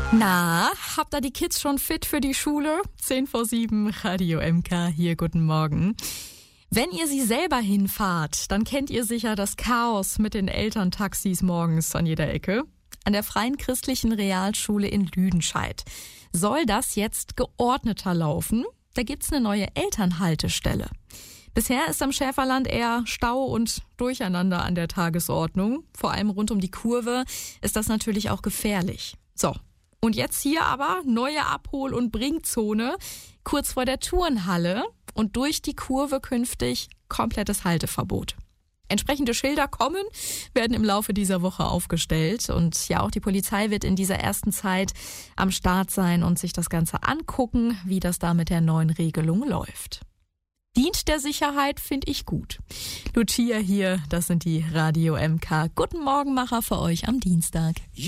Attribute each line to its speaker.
Speaker 1: Na, habt ihr die Kids schon fit für die Schule? 6:50, Radio MK hier, guten Morgen. Wenn ihr sie selber hinfahrt, dann kennt ihr sicher das Chaos mit den Elterntaxis morgens an jeder Ecke. An der Freien Christlichen Realschule in Lüdenscheid soll das jetzt geordneter laufen. Da gibt's eine neue Elternhaltestelle. Bisher ist am Schäferland eher Stau und Durcheinander an der Tagesordnung. Vor allem rund um die Kurve ist das natürlich auch gefährlich. So, und jetzt hier aber neue Abhol- und Bringzone kurz vor der Turnhalle und durch die Kurve künftig komplettes Halteverbot. Entsprechende Schilder werden im Laufe dieser Woche aufgestellt und ja, auch die Polizei wird in dieser ersten Zeit am Start sein und sich das Ganze angucken, wie das da mit der neuen Regelung läuft. Dient der Sicherheit, finde ich gut. Lucia hier, das sind die Radio MK Guten Morgenmacher für euch am Dienstag.